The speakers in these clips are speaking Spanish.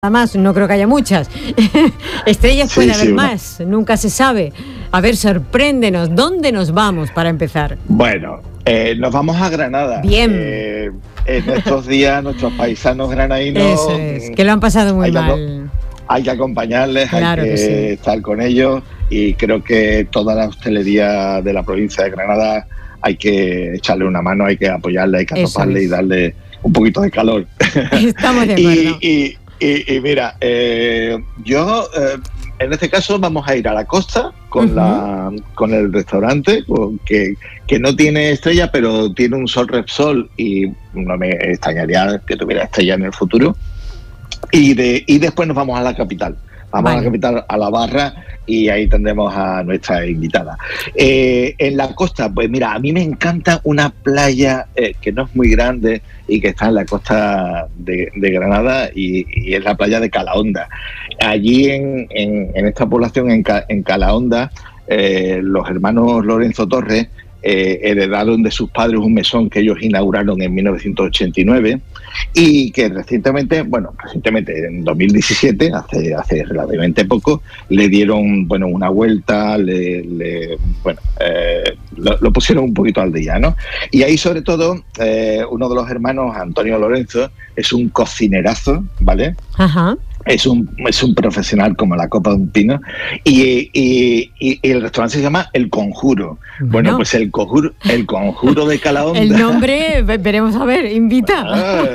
más, no creo que haya muchas. Estrellas puede haber más, nunca se sabe. A ver, sorpréndenos, ¿dónde nos vamos para empezar? Bueno, nos vamos a Granada. Bien. En estos días nuestros paisanos granadinos... Eso es, que lo han pasado muy mal. Hay que acompañarles, claro hay que estar con ellos, y creo que toda la hostelería de la provincia de Granada hay que echarle una mano, hay que apoyarle, hay que arroparle y darle un poquito de calor. Estamos de acuerdo. Y mira, yo en este caso vamos a ir a la costa con con el restaurante que no tiene estrella, pero tiene un Sol Repsol, y no me extrañaría que tuviera estrella en el futuro. Y después nos vamos a la capital. Vamos a la capital, a La Barra, y ahí tendremos a nuestra invitada. En la costa, pues mira, a mí me encanta una playa que no es muy grande y que está en la costa de Granada, y es la playa de Calahonda. Allí en esta población, en Calahonda, los hermanos Lorenzo Torres heredaron de sus padres un mesón que ellos inauguraron en 1989, y que recientemente, en 2017, hace relativamente poco, le dieron una vuelta, lo pusieron un poquito al día, ¿no? Y ahí, sobre todo, uno de los hermanos, Antonio Lorenzo, es un cocinerazo, ¿vale? Ajá. Es un profesional como la copa de un pino, y el restaurante se llama El Conjuro. Bueno, pues el Conjuro de Calahonda. El nombre, veremos a ver, invita.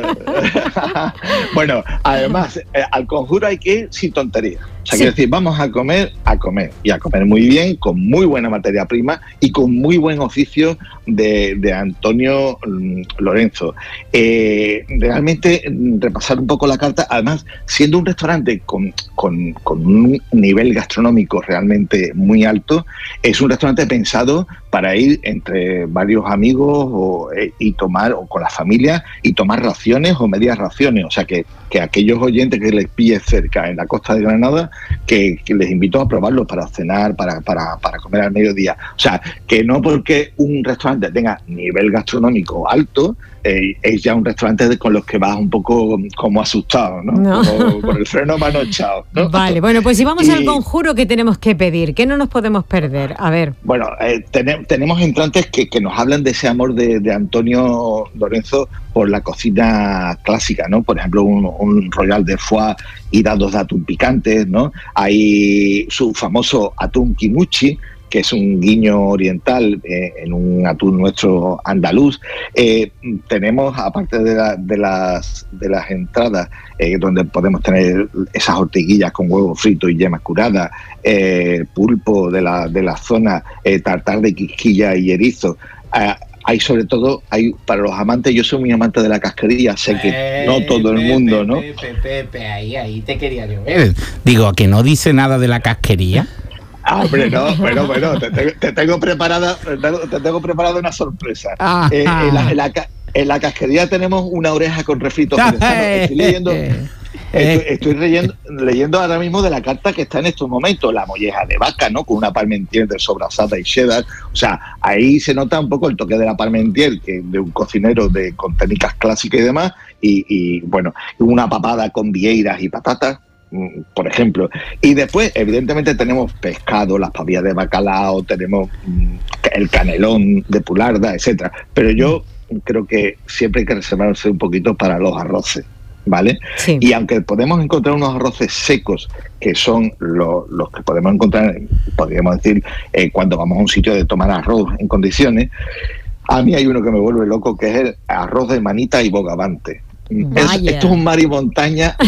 Bueno, además, al Conjuro hay que ir sin tontería. O sea, quiero decir, vamos a comer, y a comer muy bien, con muy buena materia prima y con muy buen oficio de Antonio Lorenzo. Realmente, repasar un poco la carta, además, siendo un restaurante con un nivel gastronómico realmente muy alto, es un restaurante pensado para ir entre varios amigos y tomar, o con la familia, y tomar raciones o medias raciones. O sea, que aquellos oyentes que les pille cerca en la costa de Granada, que les invito a probarlo para cenar, para comer al mediodía. O sea, que no porque un restaurante tenga nivel gastronómico alto, es ya un restaurante con los que vas un poco como asustado, ¿no? Como con el freno mano echado, ¿no? Vale, bueno, pues si vamos al Conjuro, ¿qué tenemos que pedir? ¿Qué no nos podemos perder? A ver. Bueno, tenemos entrantes que nos hablan de ese amor de Antonio Lorenzo por la cocina clásica, ¿no? Por ejemplo, un royal de foie y dados de atún picantes, ¿no? Hay su famoso atún kimuchi, que es un guiño oriental en un atún nuestro andaluz. Tenemos, aparte de las entradas, donde podemos tener esas ortiguillas con huevo frito y yemas curadas, pulpo de la zona, tartar de quisquilla y erizo. Hay, sobre todo, para los amantes, yo soy muy amante de la casquería, sé que no todo el mundo, ¿no? Ahí te quería yo ver. Digo, ¿a que no dice nada de la casquería? Hombre, no, bueno, te tengo preparada una sorpresa. En la casquería tenemos una oreja con refrito jerezano. Estoy leyendo ahora mismo de la carta que está en estos momentos, la molleja de vaca, ¿no? Con una parmentier de sobrasada y cheddar. O sea, ahí se nota un poco el toque de la parmentier, que de un cocinero con técnicas clásicas y demás, y una papada con vieiras y patatas, por ejemplo. Y después, evidentemente, tenemos pescado, las pavillas de bacalao, tenemos el canelón de pularda, etcétera. Pero yo creo que siempre hay que reservarse un poquito para los arroces, ¿vale? Sí. Y aunque podemos encontrar unos arroces secos, que son los que podemos encontrar, podríamos decir, cuando vamos a un sitio de tomar arroz en condiciones, a mí hay uno que me vuelve loco, que es el arroz de manita y bogavante. Esto es un mar y montaña,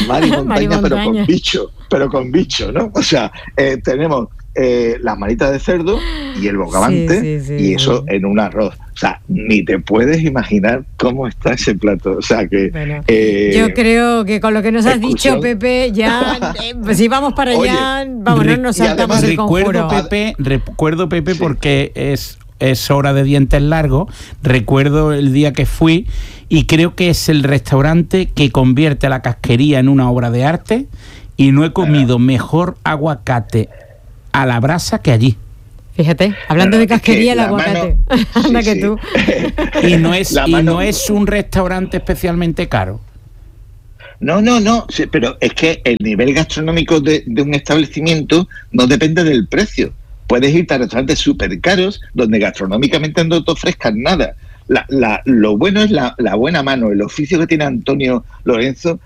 pero con bicho, ¿no? O sea, tenemos las manitas de cerdo y el bogavante, y eso en un arroz. O sea, ni te puedes imaginar cómo está ese plato. O sea que... yo creo que con lo que nos has dicho, Pepe, ya... si vamos para allá, no nos saltamos el Conjuro. Recuerdo, Pepe, porque es hora de dientes largos. Recuerdo el día que fui, y creo que es el restaurante que convierte a la casquería en una obra de arte, y no he comido mejor aguacate a la brasa que allí. Fíjate, hablando de casquería, el aguacate. Anda que tú. Y no es un restaurante especialmente caro. No, sí, pero es que el nivel gastronómico de un establecimiento no depende del precio. Puedes irte a restaurantes súper caros donde gastronómicamente no te ofrezcan nada. Lo bueno es la buena mano, el oficio que tiene Antonio Lorenzo,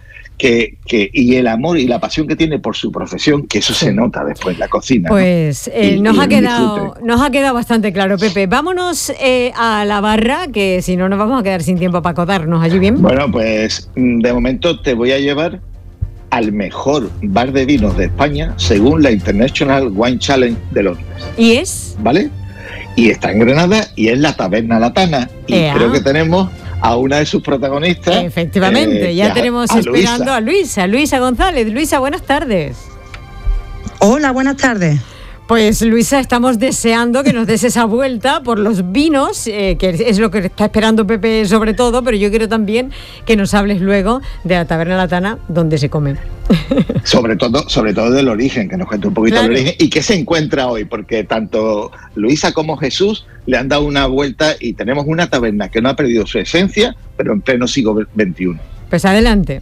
y el amor y la pasión que tiene por su profesión, que eso se nota después en la cocina. Pues nos ha quedado bastante claro, Pepe. Vámonos a la barra, que si no nos vamos a quedar sin tiempo para acotarnos allí bien. Bueno, pues de momento te voy a llevar al mejor bar de vinos de España, según la International Wine Challenge de Londres. ¿Y es? ¿Vale? Y está en Granada y es la Taberna Latana. Y creo que tenemos a una de sus protagonistas. Efectivamente, ya tenemos esperando a Luisa González. Luisa, buenas tardes. Hola, buenas tardes. Pues Luisa, estamos deseando que nos des esa vuelta por los vinos, que es lo que está esperando Pepe sobre todo, pero yo quiero también que nos hables luego de la Taberna Latana, donde se come. Sobre todo del origen, que nos cuente un poquito del origen y qué se encuentra hoy, porque tanto Luisa como Jesús le han dado una vuelta y tenemos una taberna que no ha perdido su esencia, pero en pleno siglo XXI. Pues adelante.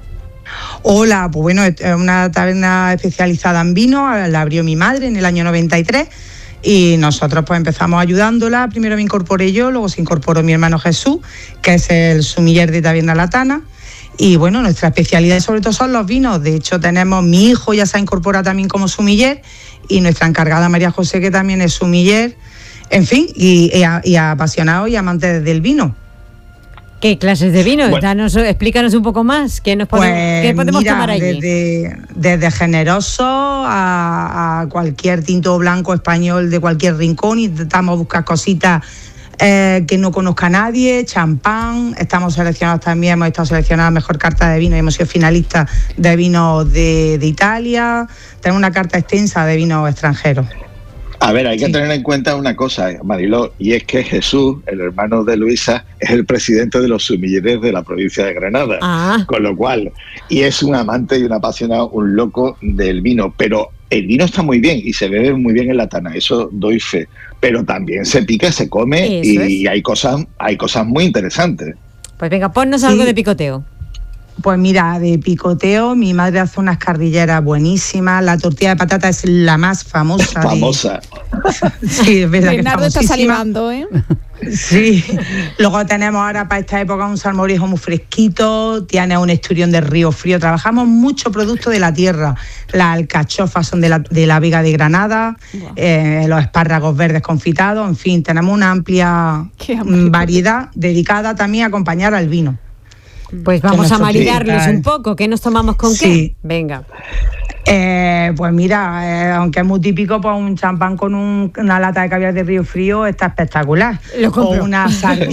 Hola, pues bueno, es una taberna especializada en vino, la abrió mi madre en el año 93 y nosotros pues empezamos ayudándola. Primero me incorporé yo, luego se incorporó mi hermano Jesús, que es el sumiller de Taberna Latana. Y bueno, nuestra especialidad sobre todo son los vinos. De hecho, tenemos mi hijo, ya se ha incorporado también como sumiller, y nuestra encargada María José, que también es sumiller. En fin, y apasionados y amantes del vino. ¿Qué clases de vino? Bueno, explícanos un poco más. ¿Qué podemos tomar allí? Desde generoso a cualquier tinto blanco español de cualquier rincón. Intentamos buscar cositas que no conozca nadie, champán. Estamos seleccionados también, hemos estado seleccionados a mejor carta de vino y hemos sido finalistas de vinos de Italia. Tenemos una carta extensa de vinos extranjeros. A ver, hay que tener en cuenta una cosa, Mariló, y es que Jesús, el hermano de Luisa, es el presidente de los sumilleres de la provincia de Granada, con lo cual, y es un amante y un apasionado, un loco del vino, pero el vino está muy bien y se bebe muy bien en la tana, eso doy fe, pero también se pica, se come y hay cosas muy interesantes. Pues venga, ponnos algo de picoteo. Pues mira, de picoteo, mi madre hace unas cardilleras buenísimas, la tortilla de patata es la más famosa. Famosa. Sí, es verdad. Bernardo está salivando, ¿eh? Sí. Luego tenemos ahora para esta época un salmorejo muy fresquito, tiene un esturión de río frío, trabajamos mucho producto de la tierra, las alcachofas son de la Vega de Granada, los espárragos verdes confitados, en fin, tenemos una amplia variedad dedicada también a acompañar al vino. Pues vamos a maridarlos un poco. ¿Qué nos tomamos con qué? Venga. Pues mira, aunque es muy típico, pues un champán con una lata de caviar de río frío está espectacular. O una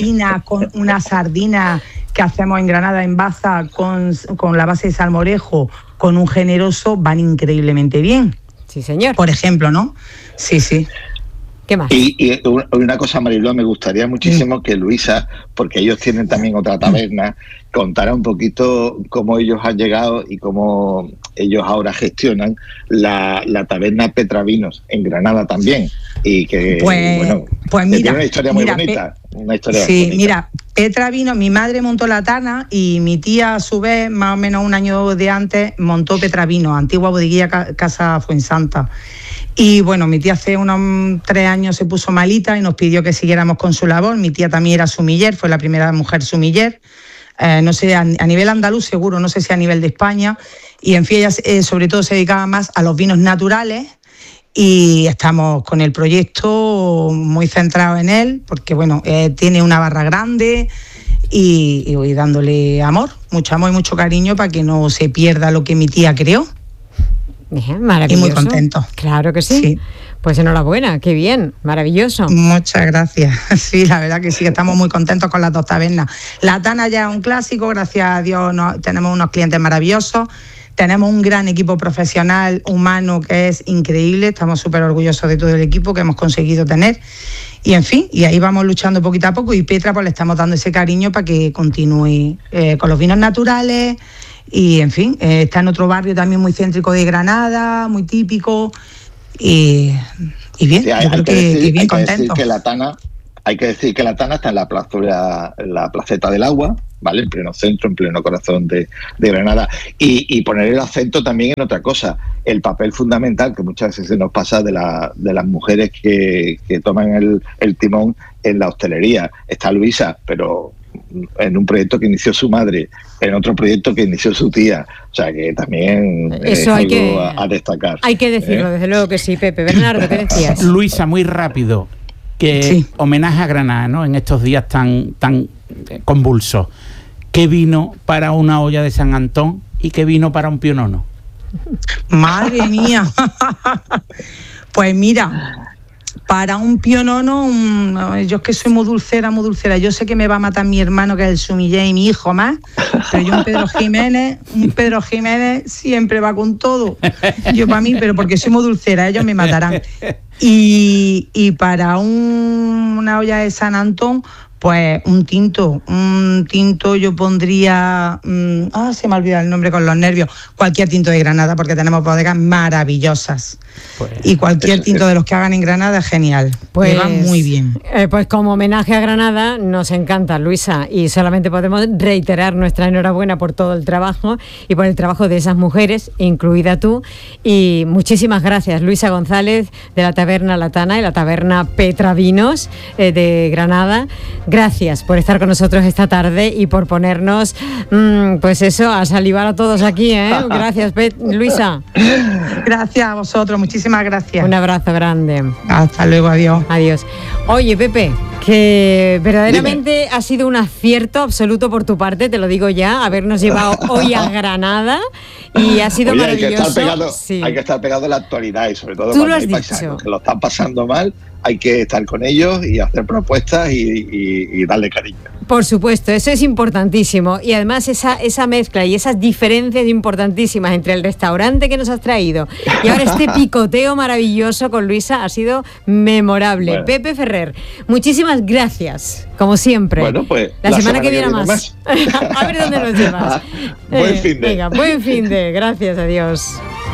sardina que hacemos en Granada en Baza con la base de salmorejo, con un generoso, van increíblemente bien. Sí, señor. Por ejemplo, ¿no? Sí. ¿Qué más? Y una cosa, Mariló, me gustaría muchísimo que Luisa, porque ellos tienen también otra taberna, contara un poquito cómo ellos han llegado y cómo ellos ahora gestionan la taberna Petra Vinos en Granada también. Y que, pues mira, tiene una historia muy bonita. Mira, Petra Vinos, mi madre montó la tana y mi tía, a su vez, más o menos un año de antes, montó Petra Vinos, antigua bodeguilla Casa Fuensanta. Y bueno, mi tía hace unos 3 años se puso malita y nos pidió que siguiéramos con su labor. Mi tía también era sumiller, fue la primera mujer sumiller. No sé, a nivel andaluz seguro, no sé si a nivel de España. Y en fin, ella sobre todo se dedicaba más a los vinos naturales y estamos con el proyecto muy centrados en él, porque bueno, tiene una barra grande y voy dándole amor, mucho amor y mucho cariño para que no se pierda lo que mi tía creó. Maravilloso. Y muy contento. Claro que sí. Pues enhorabuena, qué bien, maravilloso. Muchas gracias. Sí, la verdad que sí, estamos muy contentos con las dos tabernas. La Tana ya es un clásico, gracias a Dios tenemos unos clientes maravillosos, tenemos un gran equipo profesional, humano, que es increíble, estamos súper orgullosos de todo el equipo que hemos conseguido tener. Y en fin, y ahí vamos luchando poquito a poco y Petra pues le estamos dando ese cariño para que continúe con los vinos naturales. Y en fin, está en otro barrio también muy céntrico de Granada, muy típico y bien, sí, yo creo que bien contento. Hay que decir que la Tana está en la placeta del Agua, ¿vale? En pleno centro, en pleno corazón de Granada. Y poner el acento también en otra cosa, el papel fundamental que muchas veces se nos pasa de las mujeres que toman el timón en la hostelería. Está Luisa, pero en un proyecto que inició su madre, en otro proyecto que inició su tía, o sea que también eso es algo a destacar. Hay que decirlo, desde luego que sí, Pepe. Bernardo, ¿qué decías? Luisa, muy rápido, que sí. Homenaje a Granada, ¿no? En estos días tan convulsos. ¿Qué vino para una olla de San Antón y qué vino para un pionono? Madre mía. Pues mira, para un pionono, yo es que soy muy dulcera. Yo sé que me va a matar mi hermano, que es el Sumillé, y mi hijo más, pero yo un Pedro Jiménez siempre va con todo. Yo para mí, pero porque soy muy dulcera, ellos me matarán. Y para una olla de San Antón, pues un tinto yo pondría, se me ha olvidado el nombre con los nervios, cualquier tinto de Granada, porque tenemos bodegas maravillosas. Pues, y cualquier tinto de los que hagan en Granada es genial, pues va muy bien. Pues como homenaje a Granada nos encanta, Luisa, y solamente podemos reiterar nuestra enhorabuena por todo el trabajo y por el trabajo de esas mujeres, incluida tú, y muchísimas gracias, Luisa González, de la Taberna La Tana y la Taberna Petra Vinos de Granada. Gracias por estar con nosotros esta tarde y por ponernos, pues eso, a salivar a todos aquí, ¿eh? Gracias, Luisa. Gracias a vosotros, muchísimas gracias. Un abrazo grande. Hasta luego, adiós. Adiós. Oye, Pepe, que verdaderamente ha sido un acierto absoluto por tu parte, te lo digo ya, habernos llevado hoy a Granada y ha sido maravilloso. Hay que estar pegado a la actualidad y sobre todo cuando hay paisanos que lo están pasando mal, hay que estar con ellos y hacer propuestas y darle cariño. Por supuesto, eso es importantísimo. Y además esa mezcla y esas diferencias importantísimas entre el restaurante que nos has traído y ahora este picoteo maravilloso con Luisa ha sido memorable. Bueno. Pepe Ferrer, muchísimas gracias, como siempre. Bueno, pues la semana que viene más. A ver dónde nos llevas. Buen fin de. Venga, buen fin de. Gracias, adiós.